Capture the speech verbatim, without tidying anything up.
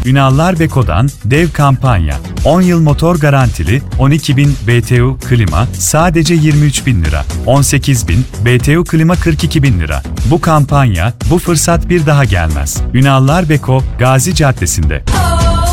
Ünallar Beko'dan dev kampanya. on yıl motor garantili, on iki bin B T U klima sadece yirmi üç bin lira. on sekiz bin B T U klima kırk iki bin lira. Bu kampanya, bu fırsat bir daha gelmez. Ünallar Beko, Gazi Caddesi'nde.